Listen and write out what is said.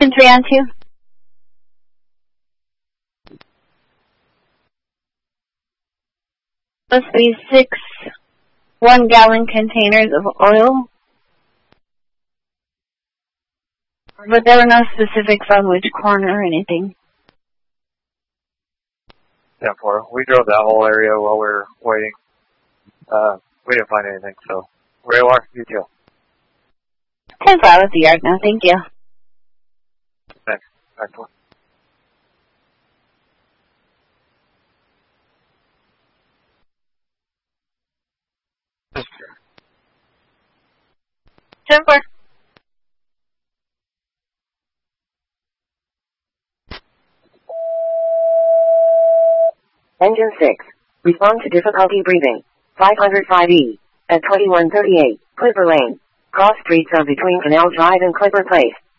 And 3 on 2. Must be 6 1-gallon containers of oil. But there were no specifics on which corner or anything. 10-4. We drove that whole area while we were waiting. We didn't find anything, so where you are, you too. 10-4, I was the yard now, thank you. Thanks. 9-4. Engine 6. Respond to difficulty breathing. 505E. At 2138, Clipper Lane. Cross streets are between Canal Drive and Clipper Place.